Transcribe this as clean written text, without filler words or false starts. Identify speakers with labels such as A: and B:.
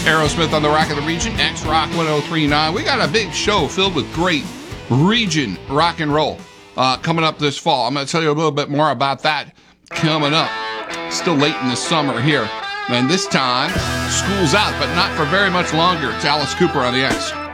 A: Aerosmith on the Rock of the Region, X-Rock 1039. We got a big show filled with great region rock and roll coming up this fall. I'm going to tell you a little bit more about that coming up. Still late in the summer here. And this time, school's out, but not for very much longer. It's Alice Cooper on the X.